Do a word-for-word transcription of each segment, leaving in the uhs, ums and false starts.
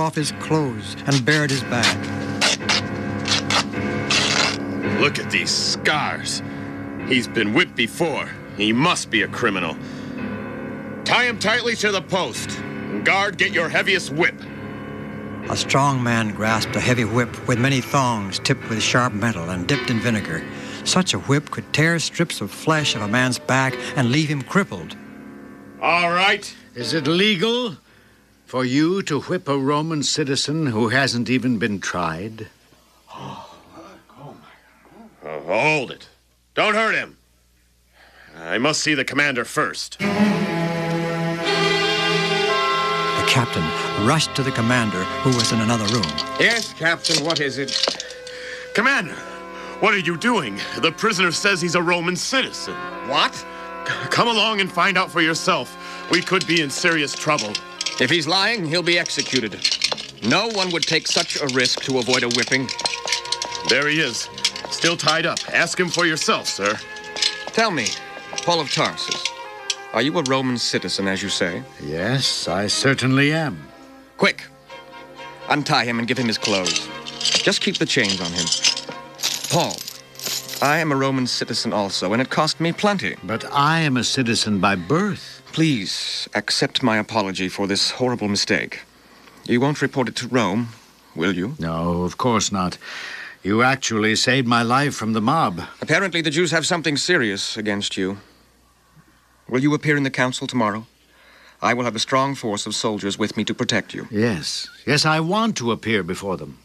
off his clothes and bared his back. Look at these scars. He's been whipped before. He must be a criminal. Tie him tightly to the post. And guard, get your heaviest whip. A strong man grasped a heavy whip with many thongs tipped with sharp metal and dipped in vinegar. Such a whip could tear strips of flesh of a man's back and leave him crippled. All right. Is it legal for you to whip a Roman citizen who hasn't even been tried? Oh, hold it. Don't hurt him. I must see the commander first. The captain rushed to the commander, who was in another room. Yes, Captain, what is it? Commander, what are you doing? The prisoner says he's a Roman citizen. What? Come along and find out for yourself. We could be in serious trouble. If he's lying, he'll be executed. No one would take such a risk to avoid a whipping. There he is, still tied up. Ask him for yourself, sir. Tell me, Paul of Tarsus, are you a Roman citizen, as you say? Yes, I certainly am. Quick, untie him and give him his clothes. Just keep the chains on him. Paul, I am a Roman citizen also, and it cost me plenty. But I am a citizen by birth. Please accept my apology for this horrible mistake. You won't report it to Rome, will you? No, of course not. You actually saved my life from the mob. Apparently the Jews have something serious against you. Will you appear in the council tomorrow? I will have a strong force of soldiers with me to protect you. Yes. Yes, I want to appear before them.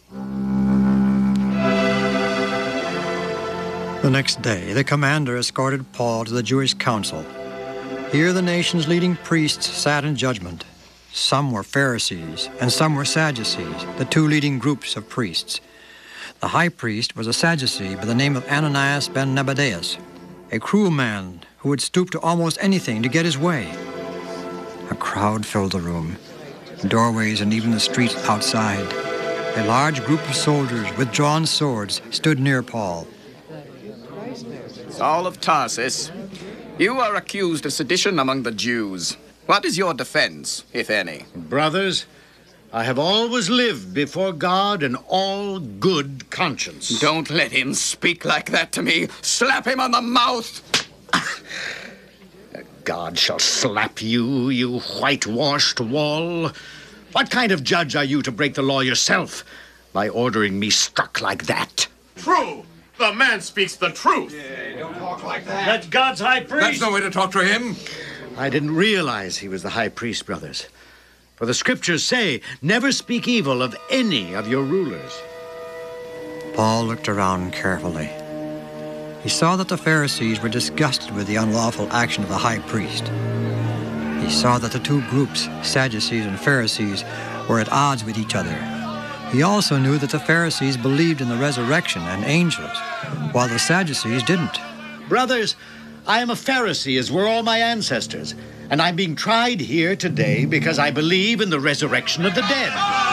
The next day, the commander escorted Paul to the Jewish council. Here the nation's leading priests sat in judgment. Some were Pharisees, and some were Sadducees, the two leading groups of priests. The high priest was a Sadducee by the name of Ananias ben Nebadeus, a cruel man who would stoop to almost anything to get his way. A crowd filled the room, doorways and even the streets outside. A large group of soldiers with drawn swords stood near Paul. Saul of Tarsus, you are accused of sedition among the Jews. What is your defense, if any? Brothers, I have always lived before God in all good conscience. Don't let him speak like that to me. Slap him on the mouth. God shall slap you, you whitewashed wall. What kind of judge are you to break the law yourself by ordering me struck like that? True. The man speaks the truth. Hey, don't talk like that. That's God's high priest. That's no way to talk to him. I didn't realize he was the high priest, brothers. For the scriptures say, never speak evil of any of your rulers. Paul looked around carefully. He saw that the Pharisees were disgusted with the unlawful action of the high priest. He saw that the two groups, Sadducees and Pharisees, were at odds with each other. He also knew that the Pharisees believed in the resurrection and angels, while the Sadducees didn't. Brothers, I am a Pharisee, as were all my ancestors, and I'm being tried here today because I believe in the resurrection of the dead.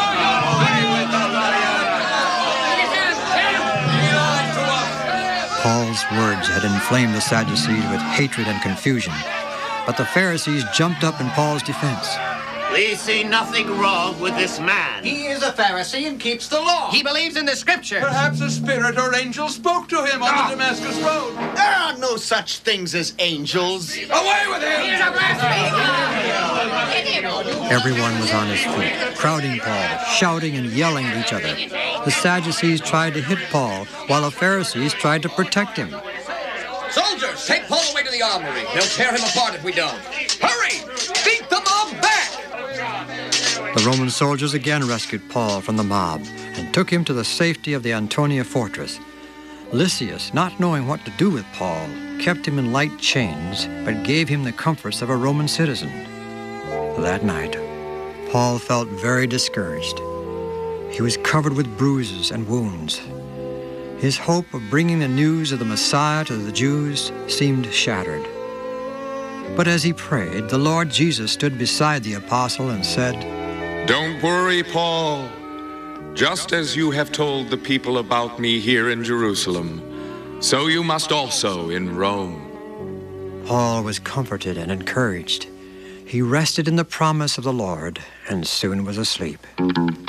Paul's words had inflamed the Sadducees with hatred and confusion, but the Pharisees jumped up in Paul's defense. We see nothing wrong with this man. He is a Pharisee and keeps the law. He believes in the scriptures. Perhaps a spirit or angel spoke to him on the Damascus Road. There are no such things as angels. Away with him! He's a blasphemer. Everyone was on his feet, crowding Paul, shouting and yelling at each other. The Sadducees tried to hit Paul, while the Pharisees tried to protect him. Soldiers, take Paul away to the armory. They'll tear him apart if we don't. Hurry! Beat the mob back! The Roman soldiers again rescued Paul from the mob and took him to the safety of the Antonia fortress. Lysias, not knowing what to do with Paul, kept him in light chains, but gave him the comforts of a Roman citizen. That night, Paul felt very discouraged. He was covered with bruises and wounds. His hope of bringing the news of the Messiah to the Jews seemed shattered. But as he prayed, the Lord Jesus stood beside the apostle and said, "Don't worry, Paul. Just as you have told the people about me here in Jerusalem, so you must also in Rome." Paul was comforted and encouraged. He rested in the promise of the Lord and soon was asleep.